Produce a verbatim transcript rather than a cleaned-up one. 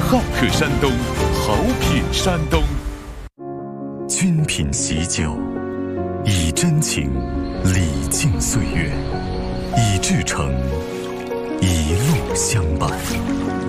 好客山东，好品山东。 君品喜酒，以真情礼敬岁月，以至诚一路相伴。